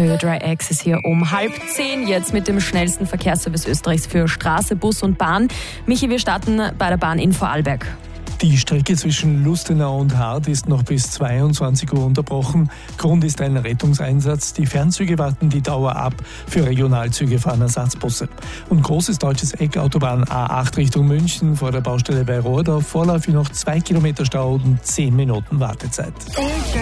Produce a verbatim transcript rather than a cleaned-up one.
Früh Dry Access hier um halb zehn, jetzt mit dem schnellsten Verkehrsservice Österreichs für Straße, Bus und Bahn. Michi, wir starten bei der Bahn in Vorarlberg. Die Strecke zwischen Lustenau und Hart ist noch bis zweiundzwanzig Uhr unterbrochen. Grund ist ein Rettungseinsatz. Die Fernzüge warten die Dauer ab. Für Regionalzüge fahren Ersatzbusse. Und großes deutsches Eck, Autobahn A acht Richtung München vor der Baustelle bei Rohrdorf. Vorläufig noch zwei Kilometer Stau und zehn Minuten Wartezeit.